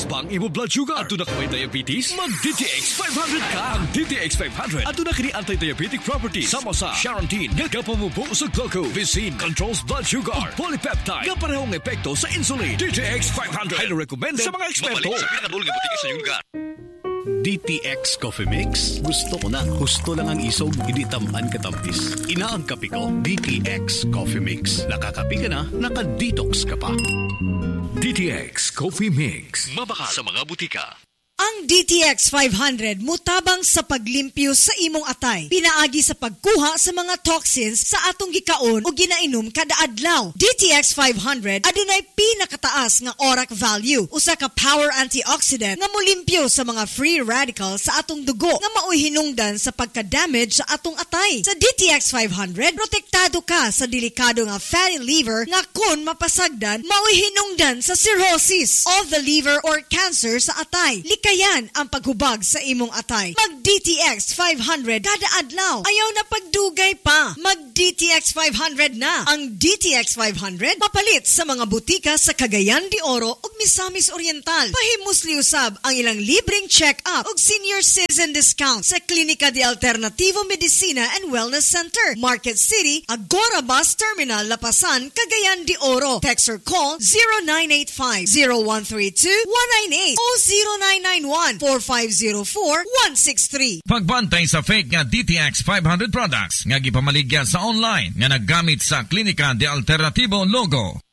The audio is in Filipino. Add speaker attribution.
Speaker 1: Taas bang imo blood sugar? Ato na kamay diabetes? Mag DTX 500 ka. Ang DTX 500 ato na kini anti-diabetic properties. Sama sa Charantin nga kapamubo sa glucose. Vicine controls blood sugar. Ug polypeptide nga parehong epekto sa insulin. DTX 500 highly recommended sa mga eksperto.
Speaker 2: Sa pinakadulong nga butika sa iyong lugar.
Speaker 3: DTX Coffee Mix. Gusto ko na. Gusto lang ang isog, hindi tamaan katampis. Inaang kape ko, DTX Coffee Mix. Nakakape ka na, naka-detox ka pa.
Speaker 1: DTX Coffee Mix.
Speaker 2: Mabaka sa mga butika.
Speaker 4: Ang DTX 500 mutabang sa paglimpyo sa imong atay. Pinaagi sa pagkuha sa mga toxins sa atong gikaon o ginainom kada adlaw. DTX 500 adunay pinakataas nga ORAC value. Usa ka power antioxidant nga molimpyo sa mga free radicals sa atong dugo nga maoy hinungdan sa pagka-damage sa atong atay. Sa DTX 500, protektado ka sa delikado nga fatty liver nga kun mapasagdan maoy hinungdan sa cirrhosis of the liver or cancer sa atay. Kayan ang paghubag sa imong atay. Mag-DTX 500 kada adlaw. Ayaw na pagdugay pa. Mag-DTX 500 na. Ang DTX 500 mapalit sa mga butika sa Cagayan de Oro ug Misamis Oriental. Pahimusli usab ang ilang libreng check-up ug senior citizen discount sa Klinika de Alternativo Medicina and Wellness Center, Market City, Agora Bus Terminal, Lapasan, Cagayan de Oro. Text or call 0985-0132-198 o 0991-4504-163.
Speaker 5: Pagbantay sa fake nga DTX 500 products nga gipamaligya sa online nga naggamit sa Klinika de Alternativo logo.